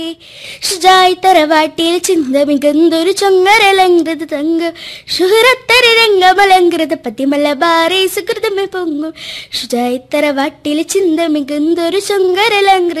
ഷുജായി തറവാട്ടിൽ ചിന്ത മികന്തൊരു ചൊങ്ങരലങ്കൃത തങ്കം ഷുഹറത്തരി രംഗമലങ്കൃത പതിമലബാറി സുകൃതമേ പൊങ്ങും ഷുജായി തറവാട്ടിൽ ചിന്ത മികന്തൊരു ചൊങ്ങരലങ്കൃത